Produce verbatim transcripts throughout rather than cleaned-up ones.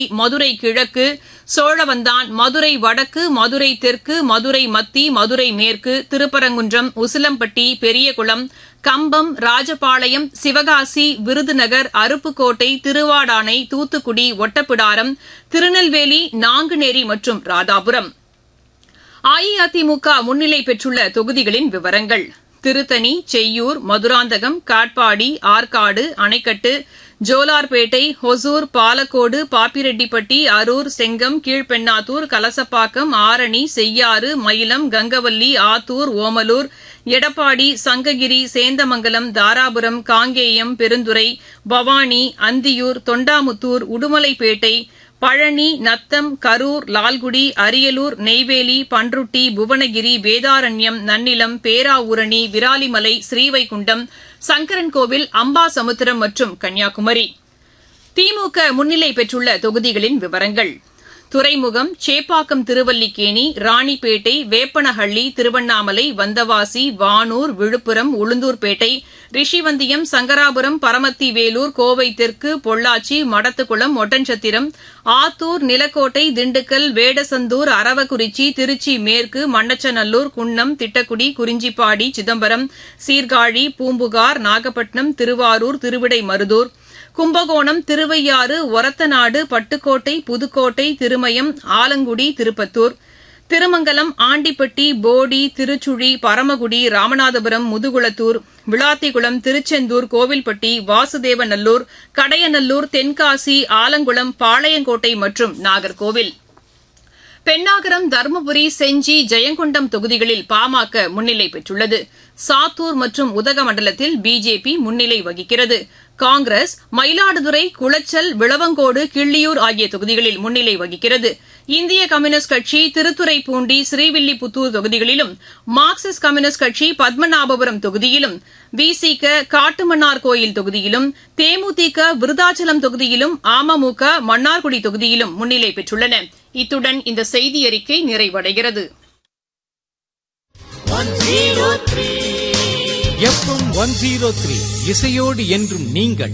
மதுரை கிழக்கு, சோழவந்தான், மதுரை வடக்கு, மதுரை தெற்கு, மதுரை மத்தி, மதுரை மேற்கு, திருப்பரங்குன்றம், உசிலம்பட்டி, பெரியகுளம், கம்பம், ராஜபாளையம், சிவகாசி, விருதுநகர், அருப்புக்கோட்டை, திருவாடானை, தூத்துக்குடி, ஒட்டப்பிடாரம், திருநெல்வேலி, நாங்குநேரி மற்றும் ராதாபுரம். அஇஅதிமுக முன்னிலை பெற்றுள்ள தொகுதிகளின் விவரங்கள்: திருத்தணி, செய்யூர், மதுராந்தகம், காட்பாடி, ஆற்காடு, அணைக்கட்டு, ஜோலார்பேட்டை, ஹொசூர், பாலக்கோடு, பாப்பிரெட்டிப்பட்டி, அரூர், செங்கம், கீழ்பெண்ணாத்தூர், கலசப்பாக்கம், ஆரணி, செய்யாறு, மயிலம், கங்கவல்லி, ஆத்தூர், ஓமலூர், எடப்பாடி, சங்ககிரி, சேந்தமங்கலம், தாராபுரம், காங்கேயம், பெருந்துறை, பவானி, அந்தியூர், தொண்டாமுத்தூர், உடுமலைப்பேட்டை, பழனி, நத்தம், கரூர், லால்குடி, அரியலூர், நெய்வேலி, பன்ருட்டி, புவனகிரி, வேதாரண்யம், நன்னிலம், பேராவூரணி, விராலிமலை, ஸ்ரீவைகுண்டம், சங்கரன்கோவில், அம்பாசமுத்திரம் மற்றும் கன்னியாகுமரி. திமுக முன்னிலை பெற்றுள்ள தொகுதிகளின் விவரங்கள்: துறைமுகம், சேப்பாக்கம், திருவல்லிக்கேணி, ராணிப்பேட்டை, வேப்பனஹள்ளி, திருவண்ணாமலை, வந்தவாசி, வானூர், விழுப்புரம், உளுந்தூர்பேட்டை, ரிஷிவந்தியம், சங்கராபுரம், பரமத்தி வேலூர், கோவை தெற்கு, பொள்ளாச்சி, மடத்துக்குளம், ஒட்டன்சத்திரம், ஆத்தூர், நிலக்கோட்டை, திண்டுக்கல், வேடசந்தூர், அரவக்குறிச்சி, திருச்சி மேற்கு, மண்ணச்சநல்லூர், குன்னம், திட்டக்குடி, குறிஞ்சிப்பாடி, சிதம்பரம், சீர்காழி, பூம்புகார், நாகப்பட்டினம், திருவாரூர், திருவிடைமருதூர், கும்பகோணம், திருவையாறு, ஒரத்தநாடு, பட்டுக்கோட்டை, புதுக்கோட்டை, திருமயம், ஆலங்குடி, திருப்பத்தூர், திருமங்கலம், ஆண்டிப்பட்டி, போடி, திருச்சுழி, பரமக்குடி, ராமநாதபுரம், முதுகுளத்தூர், விளாத்திகுளம், திருச்செந்தூர், கோவில்பட்டி, வாசுதேவநல்லூர், கடையநல்லூர், தென்காசி, ஆலங்குளம், பாளையங்கோட்டை மற்றும் நாகர்கோவில். பென்னாகரம், தருமபுரி, செஞ்சி, ஜெயங்கொண்டம் தொகுதிகளில் பாமக முன்னிலை பெற்றுள்ளது. சாத்தூர் மற்றும் உதகமண்டலத்தில் பிஜேபி முன்னிலை வகிக்கிறது. காங்கிரஸ் மயிலாடுதுறை, குளச்சல், விளவங்கோடு, கிள்ளியூர் ஆகிய தொகுதிகளில் முன்னிலை வகிக்கிறது. இந்திய கம்யூனிஸ்ட் கட்சி திருத்துறைப்பூண்டி, ஸ்ரீவில்லிபுத்தூர் தொகுதிகளிலும், மார்க்சிஸ்ட் கம்யூனிஸ்ட் கட்சி பத்மநாபபுரம் தொகுதியிலும், விசிக காட்டுமன்னார்கோயில் தொகுதியிலும், தேமுதிக விருதாச்சலம் தொகுதியிலும், அமமுக மன்னார்குடி தொகுதியிலும் முன்னிலை பெற்றுள்ளன. இத்துடன் இந்த செய்தியறிக்கை நிறைவடைகிறது. எஃப்எம் ஒன் ஜீரோ த்ரீ இசையோடு என்றும் நீங்கள்.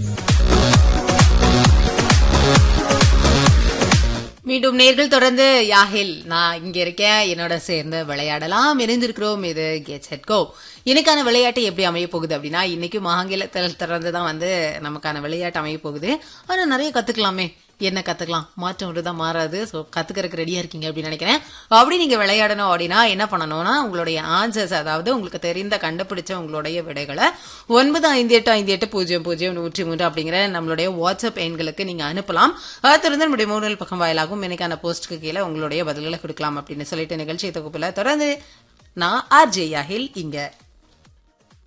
மீண்டும் நேர்கள் தொடர்ந்து யாஹில் நான் இங்க இருக்கேன், என்னோட சேர்ந்து விளையாடலாம் இணைந்திருக்கிறோம். இது கெட்ஸ் செட் கோ. இன்னைக்கான விளையாட்டு எப்படி அமைய போகுது அப்படின்னா, இன்னைக்கு ஆங்கிலத்தில் திறந்துதான் வந்து நமக்கான விளையாட்டு அமைய போகுது. ஆனா நிறைய கத்துக்கலாமே, என்ன கத்துக்கலாம், மாற்றம் ஒன்றுதான் மாறாது. ஸோ கத்துக்கிறதுக்கு ரெடியா இருக்கீங்க அப்படின்னு நினைக்கிறேன். அப்படி நீங்க விளையாடணும் அப்படின்னா என்ன பண்ணணும்னா, உங்களுடைய ஆன்சர்ஸ், அதாவது உங்களுக்கு தெரிந்த கண்டுபிடிச்ச உங்களுடைய விடைகளை ஒன்பது ஐந்து எட்டு ஐந்து எட்டு பூஜ்ஜியம் பூஜ்ஜியம் நூற்றி மூன்று அப்படிங்கிற நம்மளுடைய வாட்ஸ்அப் எண்களுக்கு நீங்க அனுப்பலாம். அதை திறந்து நம்முடைய மூணு பக்கம் வாயிலாகவும் இன்னைக்கான போஸ்டுக்கு கீழே உங்களுடைய பதில்களை கொடுக்கலாம் அப்படின்னு சொல்லிட்டு நிகழ்ச்சி தொகுப்புல தொடர்ந்து நான் ஆர்ஜே யாஹில் இங்க